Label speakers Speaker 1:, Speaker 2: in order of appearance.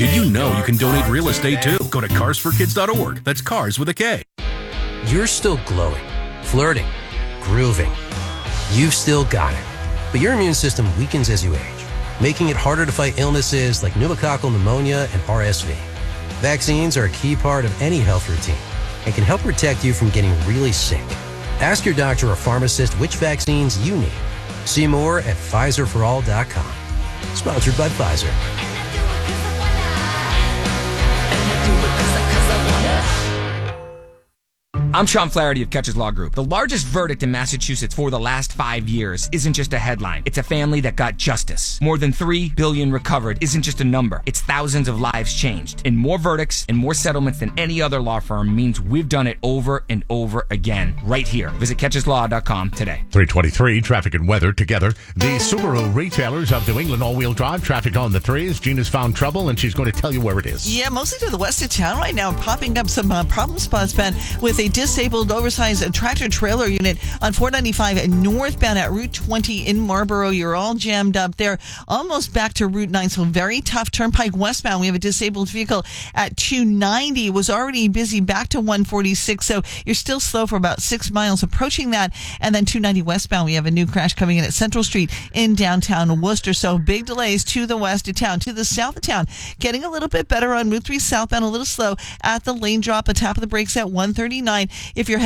Speaker 1: Did you know you can donate real estate too? Go to carsforkids.org. That's cars with a K.
Speaker 2: You're still glowing, flirting, grooving. You've still got it. But your immune system weakens as you age, making it harder to fight illnesses like pneumococcal pneumonia and RSV. Vaccines are a key part of any health routine and can help protect you from getting really sick. Ask your doctor or pharmacist which vaccines you need. See more at PfizerForAll.com. Sponsored by Pfizer.
Speaker 3: I'm Sean Flaherty of Catches Law Group. The largest verdict in Massachusetts for the last 5 years isn't just a headline. It's a family that got justice. More than $3 billion recovered isn't just a number. It's thousands of lives changed. And more verdicts and more settlements than any other law firm means we've done it over and over again right here. Visit catcheslaw.com today.
Speaker 4: 323, traffic and weather together. The Subaru retailers of New England all-wheel drive, traffic on the threes. Gina's found trouble, and she's going to tell you where it is.
Speaker 5: Yeah, mostly to the west of town right now, popping up some problem spots, Ben, with a disabled oversized tractor trailer unit on 495 northbound at Route 20 in Marlboro. You're all jammed up there, almost back to Route 9, so very tough. Turnpike westbound, we have a disabled vehicle at 290, was already busy back to 146, so you're still slow for about 6 miles approaching that. And then 290 westbound, we have a new crash coming in at Central Street in downtown Worcester, so big delays to the west of town. To the south of town, getting a little bit better on Route 3 southbound, a little slow at the lane drop, a tap of the brakes at 139. If you're